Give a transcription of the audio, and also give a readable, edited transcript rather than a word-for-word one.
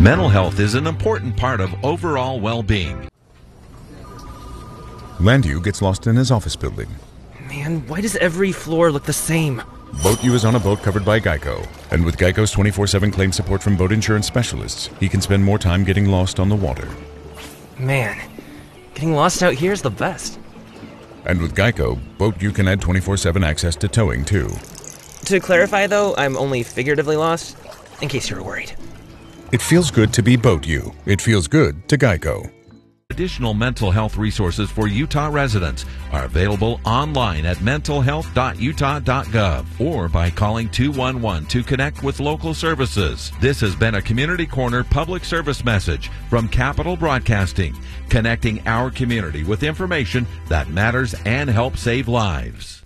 Mental health is an important part of overall well-being. Landu gets lost in his office building. Man, why does every floor look the same? Boat U is on a boat covered by Geico. And with Geico's 24/7 claim support from boat insurance specialists, he can spend more time getting lost on the water. Man, getting lost out here is the best. And with Geico, Boat U can add 24/7 access to towing, too. To clarify, though, I'm only figuratively lost, in case you were worried. It feels good to be Boat U. It feels good to Geico. Additional mental health resources for Utah residents are available online at mentalhealth.utah.gov or by calling 211 to connect with local services. This has been a Community Corner public service message from Capital Broadcasting, connecting our community with information that matters and helps save lives.